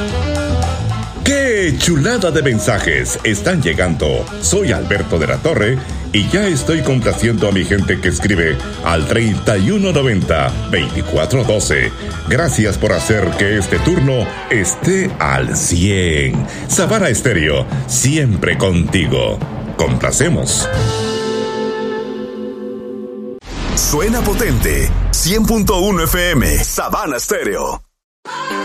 ¡Qué chulada de mensajes están llegando! Soy Alberto de la Torre y ya estoy complaciendo a mi gente que escribe al 3190-2412. Gracias por hacer que este turno esté al 100. Savana Estéreo, siempre contigo. Complacemos. Suena potente. 100.1 FM. Savana Estéreo.